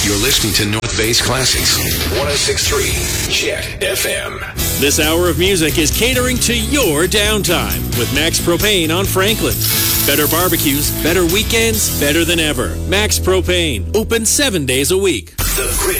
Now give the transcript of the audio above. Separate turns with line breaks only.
You're listening to North Bay's Classics. 106.3 Jet FM.
This hour of music is catering to your downtime with Max Propane on Franklin. Better barbecues, better weekends, better than ever. Max Propane, open 7 days a week.
The